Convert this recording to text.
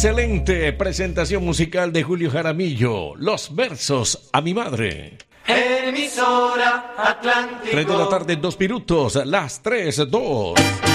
Excelente presentación musical de Julio Jaramillo. Los versos a mi madre. Emisora Atlántico. 3 de la tarde, 2 minutos, las 3:02.